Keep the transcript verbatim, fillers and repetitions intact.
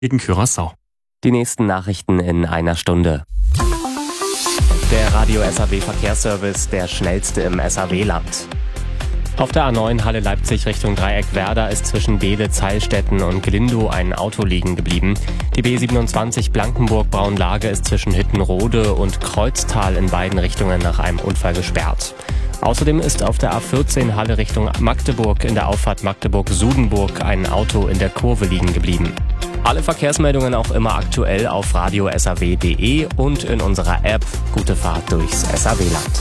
gegen Curaçao. Die nächsten Nachrichten in einer Stunde. Der Radio S A W Verkehrsservice, der schnellste im S A W-Land. Auf der A neun Halle Leipzig Richtung Dreieck-Werder ist zwischen Behle, Zeilstätten und Glindow ein Auto liegen geblieben. Die B siebenundzwanzig Blankenburg-Braunlage ist zwischen Hüttenrode und Kreuztal in beiden Richtungen nach einem Unfall gesperrt. Außerdem ist auf der A vierzehn Halle Richtung Magdeburg in der Auffahrt Magdeburg-Sudenburg ein Auto in der Kurve liegen geblieben. Alle Verkehrsmeldungen auch immer aktuell auf radio s a w punkt d e und in unserer App. Gute Fahrt durchs S A W-Land.